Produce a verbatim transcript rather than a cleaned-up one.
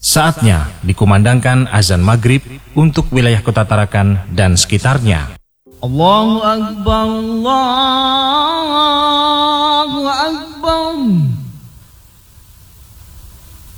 Saatnya dikumandangkan azan maghrib untuk wilayah Kota Tarakan dan sekitarnya. Allahu Akbar, Allah